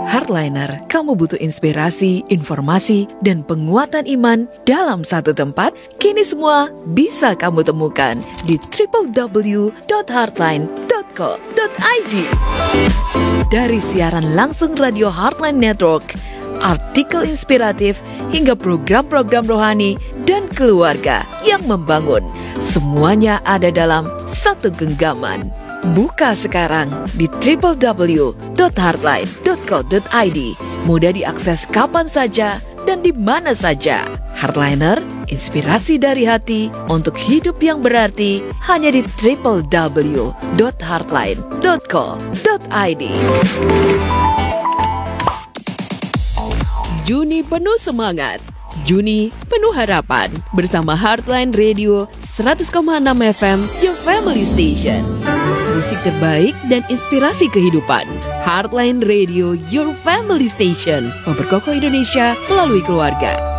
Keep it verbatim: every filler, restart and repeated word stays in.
Heartliner, kamu butuh inspirasi, informasi, dan penguatan iman dalam satu tempat? Kini semua bisa kamu temukan di w w w dot heartline dot co dot i d. Dari siaran langsung Radio Heartline Network, artikel inspiratif, hingga program-program rohani dan keluarga yang membangun. Semuanya ada dalam satu genggaman. Buka sekarang di w w w dot heartline dot co dot i d. Mudah diakses kapan saja dan di mana saja. Heartliner, inspirasi dari hati untuk hidup yang berarti hanya di w w w dot heartline dot co dot i d. Juni penuh semangat, Juni penuh harapan bersama Heartline Radio seratus koma enam F M, your family station. Musik terbaik dan inspirasi kehidupan. Heartline Radio, your family station, memperkokoh Indonesia melalui keluarga.